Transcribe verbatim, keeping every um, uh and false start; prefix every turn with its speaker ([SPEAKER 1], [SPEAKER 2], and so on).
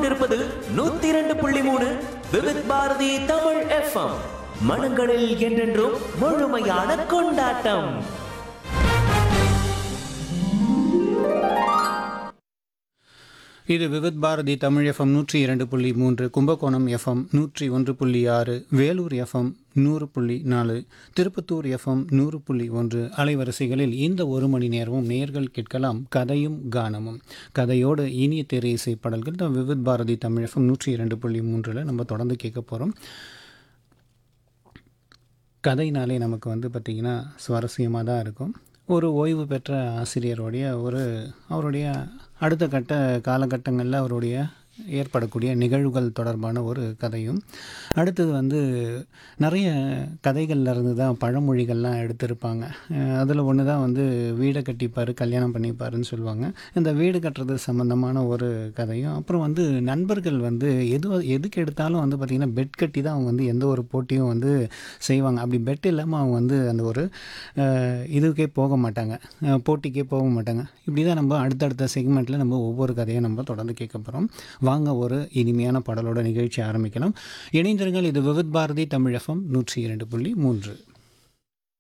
[SPEAKER 1] கொண்டிருப்பது நூத்தி இரண்டு புள்ளி மூணு விவித் பாரதி தமிழ் எஃப்எம். மனங்களில் என்றென்றும் முழுமையான கொண்டாட்டம்.
[SPEAKER 2] இது விவித் பாரதி தமிழ் எஃப்எம் நூற்றி இரண்டு புள்ளி மூன்று, கும்பகோணம் எஃப்எம் நூற்றி ஒன்று புள்ளி ஆறு, வேலூர் எஃப்எம் நூறு புள்ளி நாலு, திருப்பத்தூர் எஃப்எம் நூறு புள்ளி ஒன்று அலைவரிசைகளில் இந்த ஒரு மணி நேரமும் நேர்கள் கேட்கலாம் கதையும் கானமும். கதையோடு இனிய திரை இசை பாடல்கள் தான் விவித் பாரதி தமிழ் எஃப்எம் நூற்றி இரண்டு புள்ளி மூன்றில் நம்ம தொடர்ந்து கேட்க போகிறோம். கதைனாலே நமக்கு வந்து பார்த்திங்கன்னா சுவாரஸ்யமாக தான் இருக்கும். ஒரு ஓய்வு பெற்ற ஆசிரியருடைய ஒரு அவருடைய அடுத்த கட்ட காலகட்டங்களில் அவருடைய ஏற்படக்கூடிய நிகழ்வுகள் தொடர்பான ஒரு கதையும், அடுத்தது வந்து நிறைய கதைகள்லேருந்து தான் பழமொழிகள்லாம் எடுத்திருப்பாங்க. அதில் ஒன்று தான் வந்து வீடை கட்டிப்பார் கல்யாணம் பண்ணிப்பாருன்னு சொல்லுவாங்க. இந்த வீடு கட்டுறது சம்மந்தமான ஒரு கதையும், அப்புறம் வந்து நண்பர்கள் வந்து எது எதுக்கு எடுத்தாலும் வந்து பார்த்திங்கன்னா பெட் கட்டி தான் அவங்க வந்து எந்த ஒரு போட்டியும் வந்து செய்வாங்க. அப்படி பெட் இல்லாமல் அவங்க வந்து அந்த ஒரு இதுக்கே போக மாட்டாங்க, போட்டிக்கே போக மாட்டாங்க. இப்படி தான் நம்ம அடுத்தடுத்த செக்மெண்ட்டில் நம்ம ஒவ்வொரு கதையும் நம்ம தொடர்ந்து கேட்க போகிறோம். வாங்க ஒரு இனிமையான பாடலோட நிகழ்ச்சி ஆரம்பிக்கலாம். இணைந்திருங்கள். இது விவித் பாரதி தமிழ் எஃப்எம் நூற்றி இரண்டு புள்ளி மூன்று.